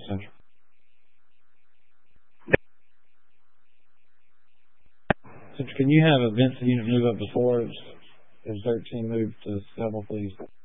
Central. Central, can you have a Vincent unit move up to 4 as 13 move to 7, please?